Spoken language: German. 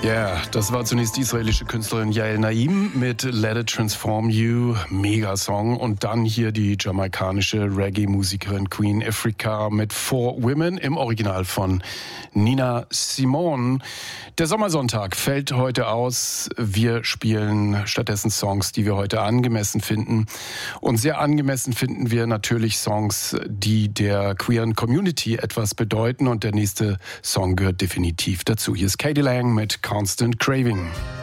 Ja, das war zunächst die israelische Künstlerin Yael Naim mit Let It Transform You, Megasong. Und dann hier die jamaikanische Reggae-Musikerin Queen Ifrica mit Four Women im Original von Nina Simone. Der Sommersonntag fällt heute aus. Wir spielen stattdessen Songs, die wir heute angemessen finden. Und sehr angemessen finden wir natürlich Songs, die der queeren Community etwas bedeuten. Und der nächste Song gehört definitiv dazu. Hier ist Katie Lang mit Constant Craving.